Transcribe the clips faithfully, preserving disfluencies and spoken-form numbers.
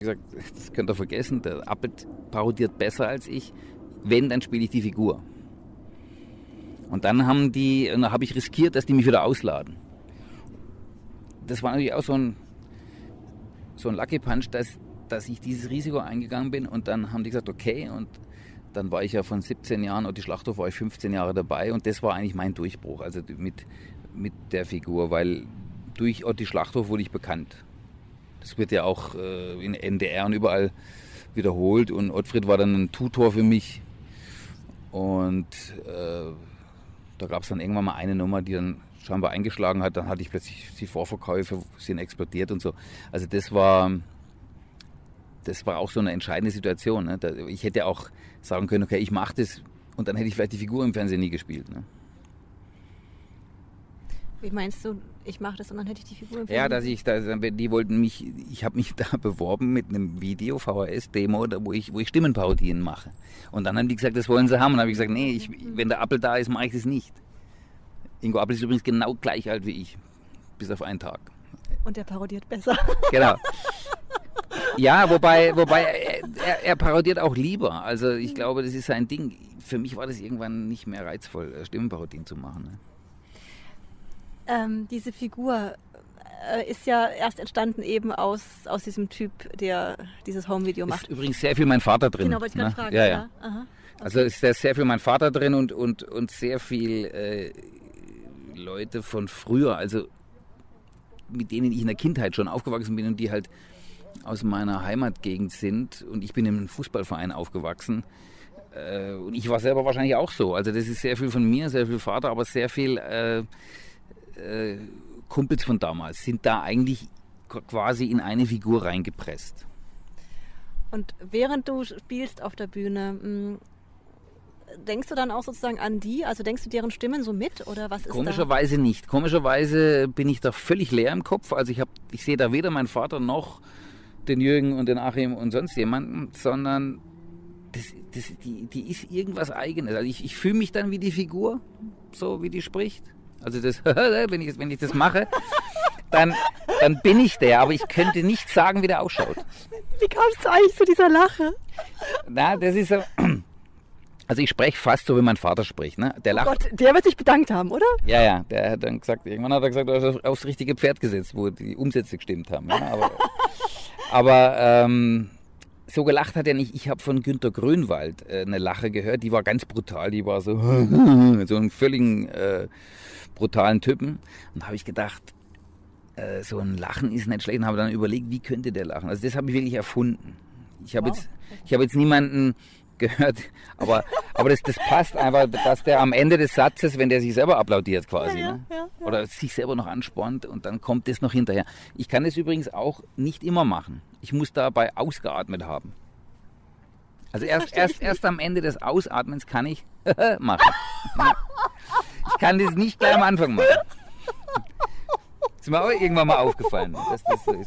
gesagt, das könnt ihr vergessen, der Appelt parodiert besser als ich. Wenn, dann spiele ich die Figur. Und dann haben die, und dann habe ich riskiert, dass die mich wieder ausladen. Das war natürlich auch so ein, so ein Lucky Punch, dass, dass ich dieses Risiko eingegangen bin. Und dann haben die gesagt, okay. Und dann war ich ja von siebzehn Jahren, und die Schlachthof war ich fünfzehn Jahre dabei. Und das war eigentlich mein Durchbruch, also mit, mit der Figur, weil durch die Schlachthof wurde ich bekannt. Das wird ja auch äh, in N D R und überall wiederholt. Und Ottfried war dann ein Tutor für mich. Und äh, da gab es dann irgendwann mal eine Nummer, die dann scheinbar eingeschlagen hat. Dann hatte ich plötzlich die Vorverkäufe, sind explodiert und so. Also das war, das war auch so eine entscheidende Situation. Ne? Da, ich hätte auch sagen können, okay, ich mache das, und dann hätte ich vielleicht die Figur im Fernsehen nie gespielt. Ne? Wie meinst du, ich mache das und dann hätte ich die Figur im Fernsehen? Ja, dass ich, da, die wollten mich, ich habe mich da beworben mit einem Video, V H S-Demo, wo ich, wo ich Stimmenparodien mache. Und dann haben die gesagt, das wollen sie haben. Und dann habe ich gesagt, nee, ich, wenn der Appel da ist, mache ich das nicht. Ingo Appel ist übrigens genau gleich alt wie ich, bis auf einen Tag. Und der parodiert besser. Genau. Ja, wobei, wobei er, er parodiert auch lieber. Also ich glaube, das ist sein Ding. Für mich war das irgendwann nicht mehr reizvoll, Stimmenparodien zu machen. Ne? Ähm, diese Figur äh, ist ja erst entstanden eben aus, aus diesem Typ, der dieses Home-Video macht. Ist übrigens sehr viel mein Vater drin. Genau, wollte ich gerade ne? fragen. Ja, ja. ja. Aha. Okay. Also ist da sehr viel mein Vater drin und, und, und sehr viel äh, Leute von früher, also mit denen ich in der Kindheit schon aufgewachsen bin und die halt aus meiner Heimatgegend sind. Und ich bin in einem Fußballverein aufgewachsen. Äh, und ich war selber wahrscheinlich auch so. Also das ist sehr viel von mir, sehr viel Vater, aber sehr viel äh, äh, Kumpels von damals sind da eigentlich quasi in eine Figur reingepresst. Und während du spielst auf der Bühne, mh, denkst du dann auch sozusagen an die? Also denkst du deren Stimmen so mit? Oder was ist Komischerweise da? nicht. Komischerweise bin ich da völlig leer im Kopf. Also ich, hab, ich sehe da weder meinen Vater noch den Jürgen und den Achim und sonst jemanden, sondern das, das, die, die ist irgendwas Eigenes. Also ich, ich fühle mich dann wie die Figur, so wie die spricht. Also das, wenn ich, wenn ich das mache, dann, dann bin ich der. Aber ich könnte nicht sagen, wie der ausschaut. Wie kamst du eigentlich zu dieser Lache? Na, das ist so... Also ich spreche fast so, wie mein Vater spricht. Ne? Der lacht. Oh Gott, der wird sich bedankt haben, oder? Ja, ja, der hat dann gesagt, irgendwann hat er gesagt, du hast aufs richtige Pferd gesetzt, wo die Umsätze gestimmt haben. Ja? Aber, aber ähm, so gelacht hat er nicht. Ich habe von Günter Grönwald äh, eine Lache gehört, die war ganz brutal, die war so, so einen völligen äh, brutalen Typen. Und da habe ich gedacht, äh, so ein Lachen ist nicht schlecht. Und habe dann überlegt, wie könnte der lachen. Also das habe ich wirklich erfunden. Ich habe wow. jetzt, ich hab jetzt niemanden gehört, aber, aber das, das passt einfach, dass der am Ende des Satzes, wenn der sich selber applaudiert quasi, ja, ja, ne? ja, ja. oder sich selber noch anspornt und dann kommt das noch hinterher. Ich kann das übrigens auch nicht immer machen. Ich muss dabei ausgeatmet haben. Also erst, erst, erst am Ende des Ausatmens kann ich machen. Ich kann das nicht gleich am Anfang machen. Ist mir auch irgendwann mal aufgefallen, dass das so ist.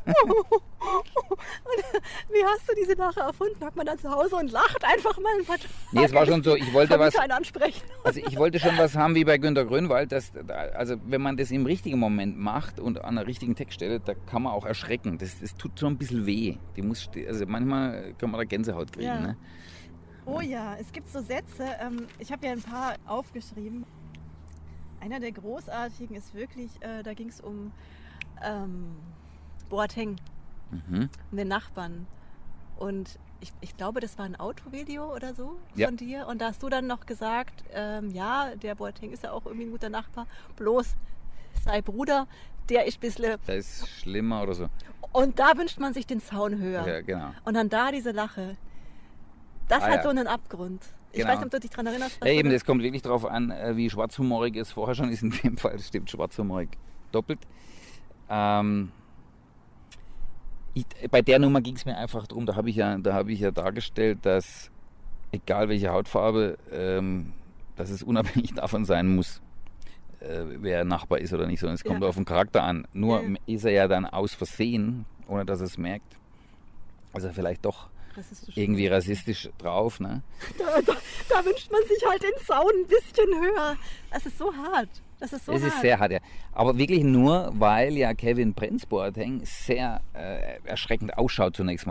Wie hast du diese Lache erfunden? Hat man dann zu Hause und lacht einfach mal ein paar Tage? Nee, es war schon so, ich wollte was. Ansprechen. Also ich wollte schon was haben wie bei Günter Grönwald, dass, also wenn man das im richtigen Moment macht und an der richtigen Textstelle, da kann man auch erschrecken. Das, das tut so ein bisschen weh. Die muss, also manchmal kann man da Gänsehaut kriegen. Ja. Ne? Oh ja, es gibt so Sätze, ähm, ich habe ja ein paar aufgeschrieben. Einer der großartigen ist wirklich, äh, da ging es um ähm, Boateng, mhm. um den Nachbarn. Und ich, ich glaube, das war ein Autovideo oder so ja. von dir. Und da hast du dann noch gesagt, ähm, ja, der Boateng ist ja auch irgendwie ein guter Nachbar, bloß sei Bruder, der ist ein bisschen... Der ist schlimmer oder so. Und da wünscht man sich den Zaun höher. Ja, genau. Und dann da diese Lache. Das ah, hat ja. so einen Abgrund. Ich genau. weiß nicht, ob du dich daran erinnerst. Ja, eben, das kommt wirklich darauf an, wie schwarzhumorig es vorher schon ist. In dem Fall stimmt schwarzhumorig doppelt. Ähm, ich, bei der Nummer ging es mir einfach darum, da habe ich, ja, hab ich ja dargestellt, dass egal welche Hautfarbe, ähm, dass es unabhängig davon sein muss, äh, wer Nachbar ist oder nicht, sondern es kommt ja. auf den Charakter an. Nur ja. ist er ja dann aus Versehen, ohne dass er es merkt, also vielleicht doch rassistisch irgendwie rassistisch drauf. Ne? Da, da, da wünscht man sich halt den Zaun ein bisschen höher. Das ist so hart. Das ist so es hart. ist sehr hart, ja. Aber wirklich nur, weil ja Kevin Prince Boateng sehr äh, erschreckend ausschaut zunächst mal.